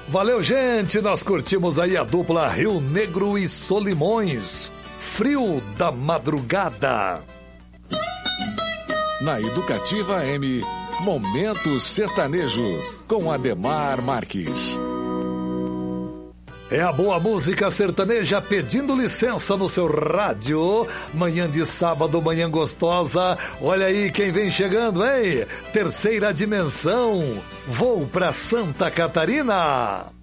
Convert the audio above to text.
Valeu, gente, nós curtimos aí a dupla Rio Negro e Solimões, Frio da Madrugada. Na Educativa M, Momento Sertanejo, com Ademar Marques. É a boa música sertaneja pedindo licença no seu rádio. Manhã de sábado, manhã gostosa. Olha aí quem vem chegando, hein? Terceira dimensão. Vou pra Santa Catarina.